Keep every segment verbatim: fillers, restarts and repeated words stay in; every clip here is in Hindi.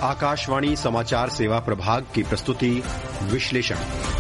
आकाशवाणी समाचार सेवा प्रभाग की प्रस्तुति विश्लेषण।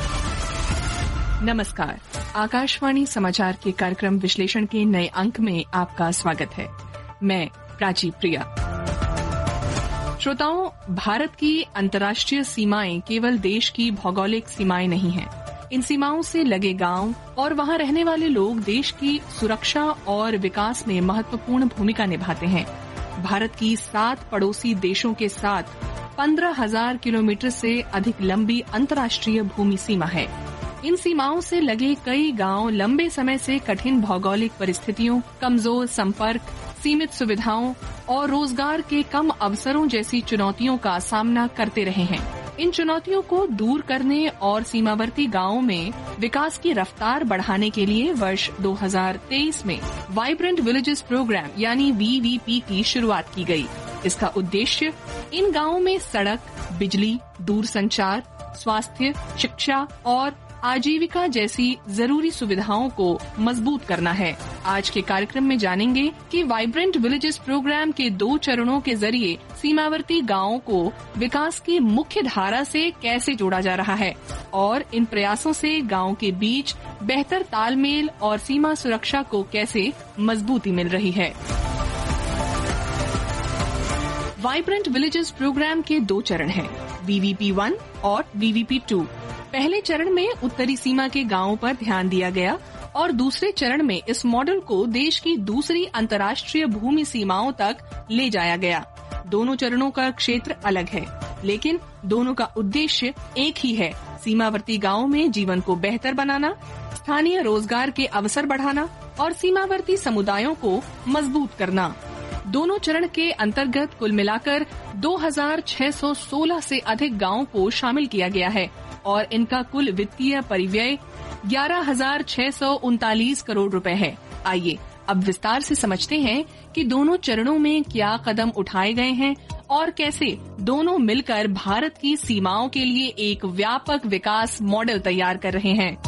नमस्कार, आकाशवाणी समाचार के कार्यक्रम विश्लेषण के नए अंक में आपका स्वागत है। मैं प्राची प्रिया। श्रोताओं, भारत की अंतर्राष्ट्रीय सीमाएं केवल देश की भौगोलिक सीमाएं नहीं हैं। इन सीमाओं से लगे गांव और वहां रहने वाले लोग देश की सुरक्षा और विकास में महत्वपूर्ण भूमिका निभाते हैं। भारत की सात पड़ोसी देशों के साथ पंद्रह हजार किलोमीटर से अधिक लंबी अंतर्राष्ट्रीय भूमि सीमा है। इन सीमाओं से लगे कई गांव लंबे समय से कठिन भौगोलिक परिस्थितियों, कमजोर संपर्क, सीमित सुविधाओं और रोजगार के कम अवसरों जैसी चुनौतियों का सामना करते रहे हैं। इन चुनौतियों को दूर करने और सीमावर्ती गांवों में विकास की रफ्तार बढ़ाने के लिए वर्ष दो हज़ार तेईस में वाइब्रेंट विलेजेस प्रोग्राम यानी वी वी पी की शुरुआत की गई। इसका उद्देश्य इन गांवों में सड़क, बिजली, दूरसंचार, स्वास्थ्य, शिक्षा और आजीविका जैसी जरूरी सुविधाओं को मजबूत करना है। आज के कार्यक्रम में जानेंगे कि वाइब्रेंट विलेजेस प्रोग्राम के दो चरणों के जरिए सीमावर्ती गांवों को विकास की मुख्य धारा से कैसे जोड़ा जा रहा है और इन प्रयासों से गांव के बीच बेहतर तालमेल और सीमा सुरक्षा को कैसे मजबूती मिल रही है। वाइब्रेंट विलेजेस प्रोग्राम के दो चरण हैं, वी वी पी वन और वी वी पी टू। पहले चरण में उत्तरी सीमा के गांवों पर ध्यान दिया गया और दूसरे चरण में इस मॉडल को देश की दूसरी अंतर्राष्ट्रीय भूमि सीमाओं तक ले जाया गया। दोनों चरणों का क्षेत्र अलग है, लेकिन दोनों का उद्देश्य एक ही है, सीमावर्ती गांवों में जीवन को बेहतर बनाना, स्थानीय रोजगार के अवसर बढ़ाना और सीमावर्ती समुदायों को मजबूत करना। दोनों चरण के अंतर्गत कुल मिलाकर दो हज़ार छह सौ सोलह से अधिक गांवों को शामिल किया गया है और इनका कुल वित्तीय परिव्यय ग्यारह हजार छह सौ उनतालीस करोड़ रुपए है। आइए अब विस्तार से समझते हैं कि दोनों चरणों में क्या कदम उठाए गए हैं और कैसे दोनों मिलकर भारत की सीमाओं के लिए एक व्यापक विकास मॉडल तैयार कर रहे हैं।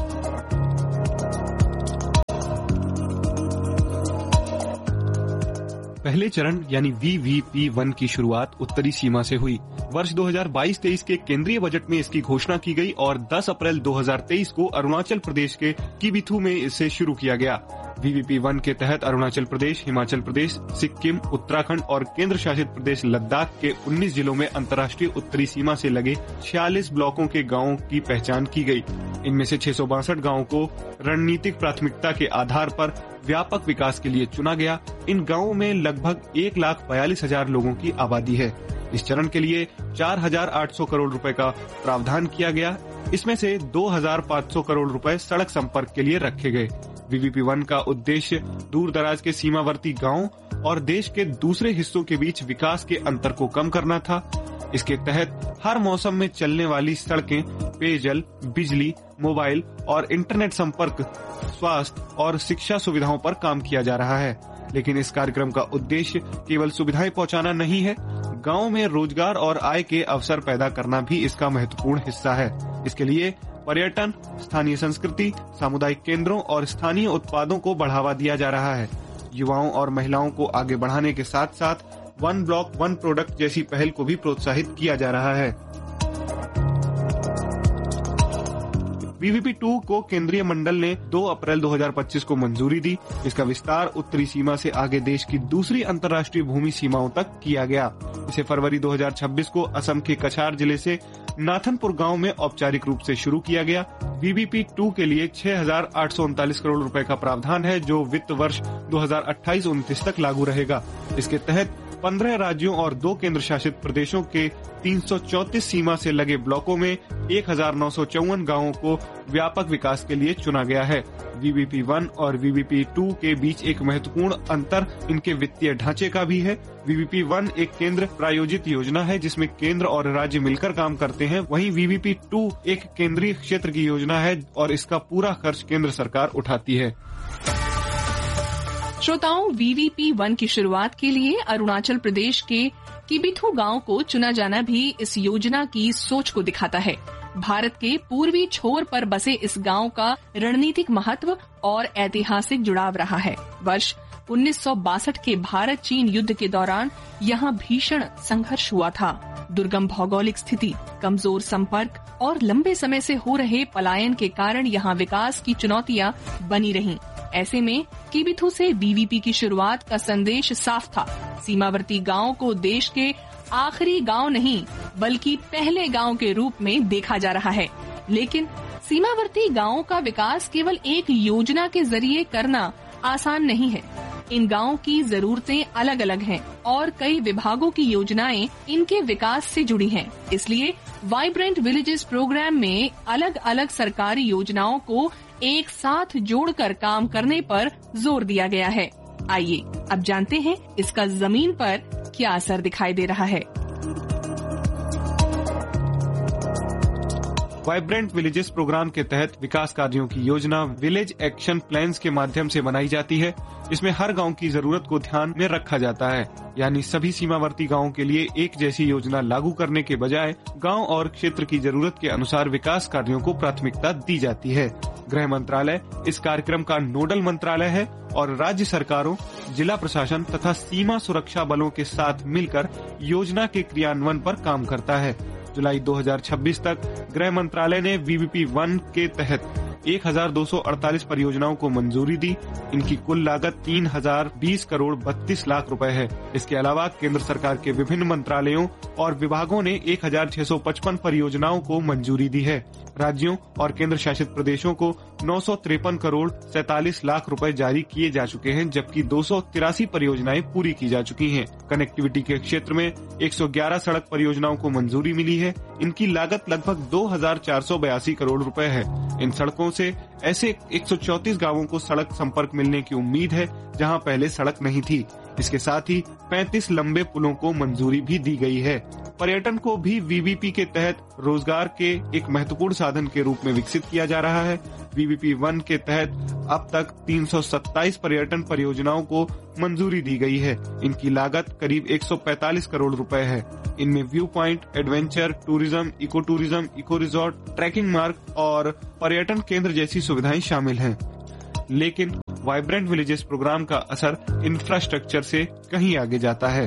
पहले चरण यानी वी वी पी वन की शुरुआत उत्तरी सीमा से हुई। वर्ष दो हज़ार बाईस तेईस के केंद्रीय बजट में इसकी घोषणा की गई और दस अप्रैल दो हज़ार तेईस को अरुणाचल प्रदेश के किबिथु में इसे शुरू किया गया। वी वी पी वन के तहत अरुणाचल प्रदेश, हिमाचल प्रदेश, सिक्किम, उत्तराखंड और केंद्र शासित प्रदेश लद्दाख के उन्नीस जिलों में अंतर्राष्ट्रीय उत्तरी सीमा से लगे छियालीस ब्लॉकों के गांवों की पहचान की गई। इनमें से छह सौ बासठ गाँवों को रणनीतिक प्राथमिकता के आधार पर व्यापक विकास के लिए चुना गया। इन गाँवों में लगभग एक लाख बयालीस हजार लोगों की आबादी है। इस चरण के लिए चार हजार आठ सौ करोड़ रुपए का प्रावधान किया गया। इसमें से दो हजार पाँच सौ करोड़ रुपए सड़क संपर्क के लिए रखे गए। वी वी पी वन का उद्देश्य दूर दराज के सीमावर्ती गांवों और देश के दूसरे हिस्सों के बीच विकास के अंतर को कम करना था। इसके तहत हर मौसम में चलने वाली सड़कें, पेयजल, बिजली, मोबाइल और इंटरनेट संपर्क, स्वास्थ्य और शिक्षा सुविधाओं पर काम किया जा रहा है। लेकिन इस कार्यक्रम का उद्देश्य केवल सुविधाएं पहुंचाना नहीं है, गांव में रोजगार और आय के अवसर पैदा करना भी इसका महत्वपूर्ण हिस्सा है। इसके लिए पर्यटन, स्थानीय संस्कृति, सामुदायिक केंद्रों और स्थानीय उत्पादों को बढ़ावा दिया जा रहा है। युवाओं और महिलाओं को आगे बढ़ाने के साथ साथ वन ब्लॉक वन प्रोडक्ट जैसी पहल को भी प्रोत्साहित किया जा रहा है। वी वी पी टू को केंद्रीय मंडल ने दो अप्रैल दो हज़ार पच्चीस को मंजूरी दी। इसका विस्तार उत्तरी सीमा से आगे देश की दूसरी अंतर्राष्ट्रीय भूमि सीमाओं तक किया गया। इसे फरवरी दो हज़ार छब्बीस को असम के कछार जिले से नाथनपुर गांव में औपचारिक रूप से शुरू किया गया। वी वी पी टू के लिए छह हजार आठ सौ उनतालीस करोड़ रुपए का प्रावधान है, जो वित्त वर्ष दो हज़ार अट्ठाईस उनतीस तक लागू रहेगा। इसके तहत पंद्रह राज्यों और दो केंद्र शासित प्रदेशों के तीन सौ चौंतीस सीमा से लगे ब्लॉकों में एक हजार नौ सौ चौवन गाँवों को व्यापक विकास के लिए चुना गया है। वी वी पी वन और वी वी पी टू के बीच एक महत्वपूर्ण अंतर इनके वित्तीय ढांचे का भी है। वी वी पी वन एक केंद्र प्रायोजित योजना है जिसमें केंद्र और राज्य मिलकर काम करते हैं, वहीं वी वी पी टू एक केंद्रीय क्षेत्र की योजना है और इसका पूरा खर्च केंद्र सरकार उठाती है। श्रोताओं, वी वी पी वन की शुरुआत के लिए अरुणाचल प्रदेश के किबिथु गांव को चुना जाना भी इस योजना की सोच को दिखाता है। भारत के पूर्वी छोर पर बसे इस गांव का रणनीतिक महत्व और ऐतिहासिक जुड़ाव रहा है। वर्ष उन्नीस सौ बासठ के भारत चीन युद्ध के दौरान यहाँ भीषण संघर्ष हुआ था। दुर्गम भौगोलिक स्थिति, कमजोर संपर्क और लंबे समय से हो रहे पलायन के कारण यहाँ विकास की चुनौतियाँ बनी रहीं। ऐसे में कीबिथु से बीवीपी की शुरुआत का संदेश साफ था। सीमावर्ती गांव को देश के आखिरी गांव नहीं बल्कि पहले गांव के रूप में देखा जा रहा है। लेकिन सीमावर्ती गांवों का विकास केवल एक योजना के जरिए करना आसान नहीं है। इन गांवों की जरूरतें अलग अलग हैं और कई विभागों की योजनाएं इनके विकास से जुड़ी हैं। इसलिए वाइब्रेंट विलेजेस प्रोग्राम में अलग अलग सरकारी योजनाओं को एक साथ जोड़कर काम करने पर जोर दिया गया है। आइए अब जानते हैं इसका जमीन पर क्या असर दिखाई दे रहा है। वाइब्रेंट विलेजेस प्रोग्राम के तहत विकास कार्यों की योजना विलेज एक्शन प्लान्स के माध्यम से बनाई जाती है। इसमें हर गांव की जरूरत को ध्यान में रखा जाता है, यानी सभी सीमावर्ती गांवों के लिए एक जैसी योजना लागू करने के बजाय गांव और क्षेत्र की जरूरत के अनुसार विकास कार्यों को प्राथमिकता दी जाती है। गृह मंत्रालय इस कार्यक्रम का नोडल मंत्रालय है और राज्य सरकारों, जिला प्रशासन तथा सीमा सुरक्षा बलों के साथ मिलकर योजना के क्रियान्वयन पर काम करता है। जुलाई दो हज़ार छब्बीस तक गृह मंत्रालय ने वीवीपी वन के तहत एक हज़ार दो सौ अड़तालीस परियोजनाओं को मंजूरी दी। इनकी कुल लागत तीन हजार बीस करोड़ बत्तीस लाख रुपए है। इसके अलावा केंद्र सरकार के विभिन्न मंत्रालयों और विभागों ने एक हज़ार छह सौ पचपन परियोजनाओं को मंजूरी दी है। राज्यों और केंद्र शासित प्रदेशों को नौ सौ तिरपन करोड़ सैतालीस लाख रुपए जारी किए जा चुके हैं, जबकि दो सौ तिरासी परियोजनाएं पूरी की जा चुकी हैं। कनेक्टिविटी के क्षेत्र में एक सौ ग्यारह सड़क परियोजनाओं को मंजूरी मिली है। इनकी लागत लगभग दो हजार चार सौ बयासी करोड़ रुपए है। इन सड़कों से ऐसे एक सौ चौंतीस गांवों को सड़क संपर्क मिलने की उम्मीद है जहां पहले सड़क नहीं थी। इसके साथ ही पैंतीस लंबे पुलों को मंजूरी भी दी गई है। पर्यटन को भी वीवीपी के तहत रोजगार के एक महत्वपूर्ण साधन के रूप में विकसित किया जा रहा है। वीवीपी वन के तहत अब तक तीन सौ सत्ताईस पर्यटन परियोजनाओं को मंजूरी दी गई है। इनकी लागत करीब एक सौ पैंतालीस करोड़ रुपए है। इनमें view point, adventure tourism, eco tourism, eco resort, trekking मार्ग और पर्यटन केंद्र जैसी सुविधाएं शामिल हैं। लेकिन वाइब्रेंट विलेजेस प्रोग्राम का असर इंफ्रास्ट्रक्चर से कहीं आगे जाता है।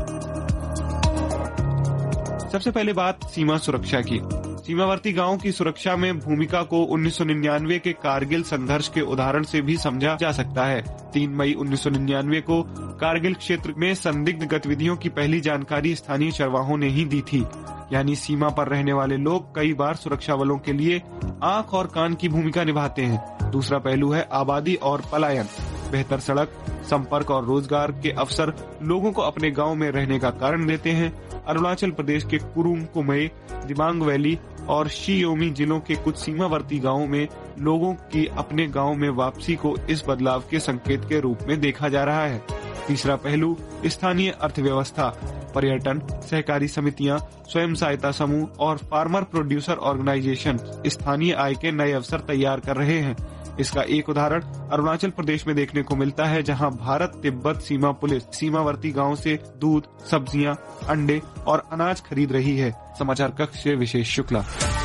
सबसे पहले बात सीमा सुरक्षा की। सीमावर्ती गांवों की सुरक्षा में भूमिका को उन्नीस सौ निन्यानवे के कारगिल संघर्ष के उदाहरण से भी समझा जा सकता है। तीन मई उन्नीस सौ निन्यानवे को कारगिल क्षेत्र में संदिग्ध गतिविधियों की पहली जानकारी स्थानीय चरवाहों ने ही दी थी, यानी सीमा पर रहने वाले लोग कई बार सुरक्षा बलों के लिए आंख और कान की भूमिका निभाते हैं। दूसरा पहलू है आबादी और पलायन। बेहतर सड़क संपर्क और रोजगार के अवसर लोगों को अपने गांव में रहने का कारण देते हैं। अरुणाचल प्रदेश के कुरुंग कुमे, दिबांग वैली और शी योमी जिलों के कुछ सीमावर्ती गांवों में लोगों की अपने गांव में वापसी को इस बदलाव के संकेत के रूप में देखा जा रहा है। तीसरा पहलू स्थानीय अर्थव्यवस्था। पर्यटन, सहकारी समितियां, स्वयं सहायता समूह और फार्मर प्रोड्यूसर ऑर्गेनाइजेशन स्थानीय आय के नए अवसर तैयार कर रहे हैं। इसका एक उदाहरण अरुणाचल प्रदेश में देखने को मिलता है, जहां भारत तिब्बत सीमा पुलिस सीमावर्ती गांव से दूध, सब्जियां, अंडे और अनाज खरीद रही है। समाचार कक्ष से विशेष शुक्ला।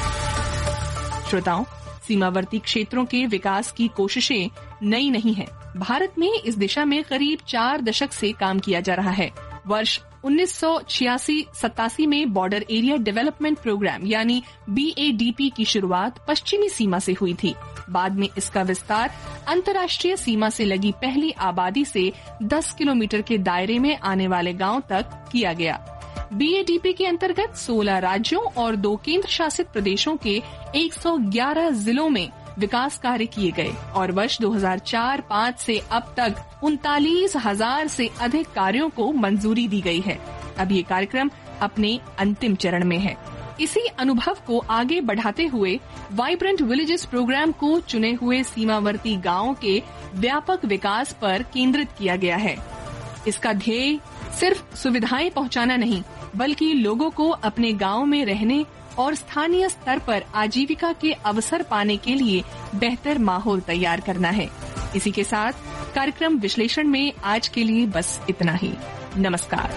श्रोताओं, सीमावर्ती क्षेत्रों के विकास की कोशिशें नई नहीं है। भारत में इस दिशा में करीब चार दशक से काम किया जा रहा है। वर्ष उन्नीस सौ छियासी सतासी में बॉर्डर एरिया डेवलपमेंट प्रोग्राम यानी बी ए डी पी की शुरुआत पश्चिमी सीमा से हुई थी। बाद में इसका विस्तार अंतर्राष्ट्रीय सीमा से लगी पहली आबादी से दस किलोमीटर के दायरे में आने वाले गांव तक किया गया। बी ए डी पी के अंतर्गत सोलह राज्यों और दो केंद्र शासित प्रदेशों के एक सौ ग्यारह जिलों में विकास कार्य किए गए और वर्ष दो हज़ार चार पाँच से अब तक उनतालीस हजार से अधिक कार्यों को मंजूरी दी गई है। अब ये कार्यक्रम अपने अंतिम चरण में है। इसी अनुभव को आगे बढ़ाते हुए वाइब्रेंट विलेजेस प्रोग्राम को चुने हुए सीमावर्ती गांवों के व्यापक विकास पर केंद्रित किया गया है। इसका ध्येय सिर्फ सुविधाएं पहुंचाना नहीं, बल्कि लोगों को अपने गांव में रहने और स्थानीय स्तर पर आजीविका के अवसर पाने के लिए बेहतर माहौल तैयार करना है। इसी के साथ कार्यक्रम विश्लेषण में आज के लिए बस इतना ही। नमस्कार।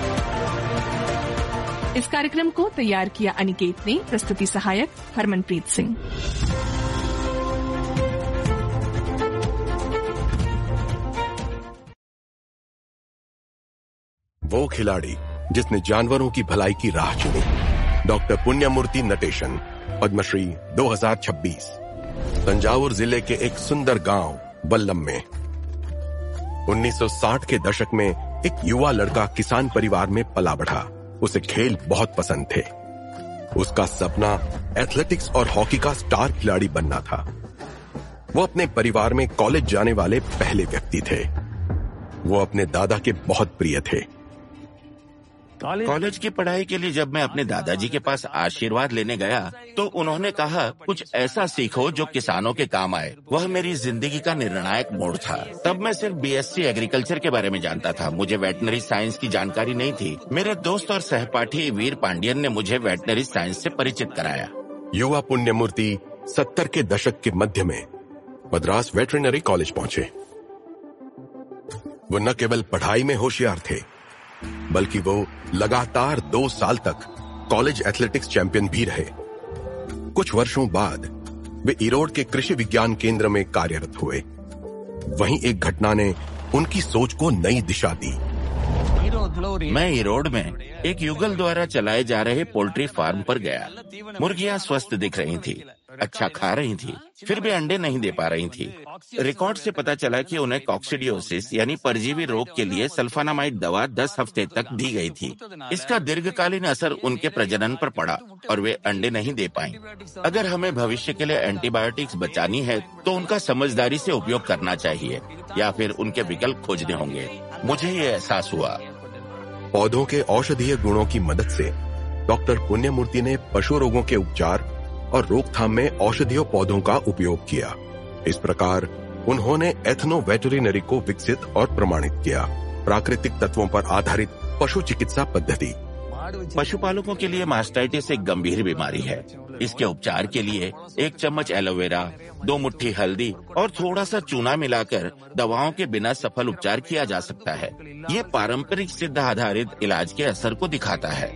इस कार्यक्रम को तैयार किया अनिकेत ने, प्रस्तुति सहायक हरमनप्रीत सिंह। वो खिलाड़ी जिसने जानवरों की भलाई की राह चुनी। डॉक्टर पुण्यमूर्ति नटेशन, पद्मश्री दो हज़ार छब्बीस। तंजावुर जिले के एक सुंदर गांव बल्लम में उन्नीस सौ साठ के दशक में एक युवा लड़का किसान परिवार में पला बढ़ा। उसे खेल बहुत पसंद थे। उसका सपना एथलेटिक्स और हॉकी का स्टार खिलाड़ी बनना था। वो अपने परिवार में कॉलेज जाने वाले पहले व्यक्ति थे। वो अपने दादा के बहुत प्रिय थे। कॉलेज की पढ़ाई के लिए जब मैं अपने दादाजी के पास आशीर्वाद लेने गया तो उन्होंने कहा, कुछ ऐसा सीखो जो किसानों के काम आए। वह मेरी जिंदगी का निर्णायक मोड़ था। तब मैं सिर्फ बीएससी एग्रीकल्चर के बारे में जानता था। मुझे वेटनरी साइंस की जानकारी नहीं थी। मेरे दोस्त और सहपाठी वीर पांडियन ने मुझे वेटनरी साइंस से परिचित कराया। युवा पुण्यमूर्ति सत्तर के दशक के मध्य में मद्रास वेटरनरी कॉलेज पहुंचे। वो न केवल पढ़ाई में होशियार थे, बल्कि वो लगातार दो साल तक कॉलेज एथलेटिक्स चैंपियन भी रहे। कुछ वर्षों बाद वे इरोड के कृषि विज्ञान केंद्र में कार्यरत हुए। वहीं एक घटना ने उनकी सोच को नई दिशा दी। मैं इरोड में एक युगल द्वारा चलाए जा रहे पोल्ट्री फार्म पर गया। मुर्गियां स्वस्थ दिख रही थी, अच्छा खा रही थी, फिर भी अंडे नहीं दे पा रही थी। रिकॉर्ड से पता चला कि उन्हें कॉक्सिडियोसिस यानी परजीवी रोग के लिए सल्फानामाइड दवा दस हफ्ते तक दी गई थी। इसका दीर्घकालीन असर उनके प्रजनन पर पड़ा और वे अंडे नहीं दे पाईं। अगर हमें भविष्य के लिए एंटीबायोटिक्स बचानी है तो उनका समझदारी से उपयोग करना चाहिए या फिर उनके विकल्प खोजने होंगे। मुझे ये एहसास हुआ। पौधों के औषधीय गुणों की मदद से डॉक्टर पुण्यमूर्ति ने पशु रोगों के उपचार और रोकथाम में औषधीय पौधों का उपयोग किया। इस प्रकार उन्होंने एथनो वेटरिनरी को विकसित और प्रमाणित किया, प्राकृतिक तत्वों पर आधारित पशु चिकित्सा पद्धति। पशुपालकों के लिए मास्टाइटिस एक गंभीर बीमारी है। इसके उपचार के लिए एक चम्मच एलोवेरा, दो मुट्ठी हल्दी और थोड़ा सा चूना मिलाकर दवाओं के बिना सफल उपचार किया जा सकता है। ये पारंपरिक सिद्ध आधारित इलाज के असर को दिखाता है।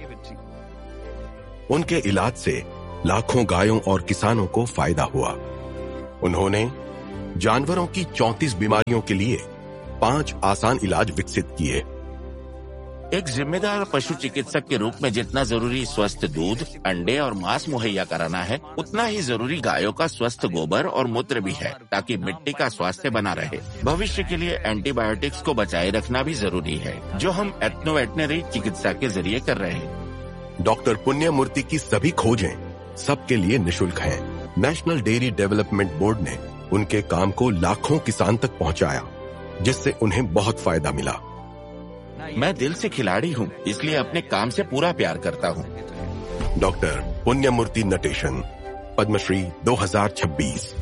उनके इलाज से लाखों गायों और किसानों को फायदा हुआ। उन्होंने जानवरों की चौंतीस बीमारियों के लिए पांच आसान इलाज विकसित किए। एक जिम्मेदार पशु चिकित्सक के रूप में जितना जरूरी स्वस्थ दूध, अंडे और मांस मुहैया कराना है, उतना ही जरूरी गायों का स्वस्थ गोबर और मूत्र भी है, ताकि मिट्टी का स्वास्थ्य बना रहे। भविष्य के लिए एंटीबायोटिक्स को बचाए रखना भी जरूरी है, जो हम एथनो वेटनरी चिकित्सा के जरिए कर रहे हैं। डॉक्टर पुण्यमूर्ति की सभी खोजें सबके लिए निशुल्क हैं। नेशनल डेयरी डेवलपमेंट बोर्ड ने उनके काम को लाखों किसान तक पहुंचाया, जिससे उन्हें बहुत फायदा मिला। मैं दिल से खिलाड़ी हूँ, इसलिए अपने काम से पूरा प्यार करता हूँ। डॉक्टर पुण्यमूर्ति नटेशन, पद्मश्री दो हज़ार छब्बीस।